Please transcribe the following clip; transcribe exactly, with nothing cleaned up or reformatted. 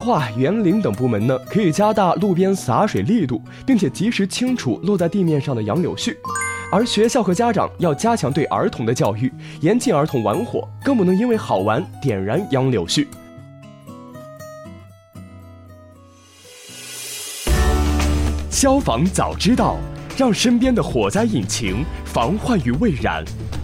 化、园林等部门呢，可以加大路边洒水力度，并且及时清除落在地面上的杨柳絮。而学校和家长要加强对儿童的教育，严禁儿童玩火，更不能因为好玩点燃杨柳絮。消防早知道，让身边的火灾引擎防患于未然。